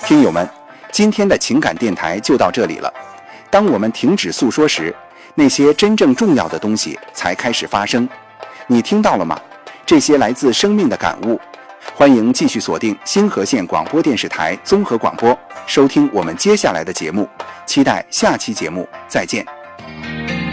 听友们，今天的情感电台就到这里了。当我们停止诉说时，那些真正重要的东西才开始发生。你听到了吗？这些来自生命的感悟。欢迎继续锁定新河县广播电视台综合广播，收听我们接下来的节目。期待下期节目，再见。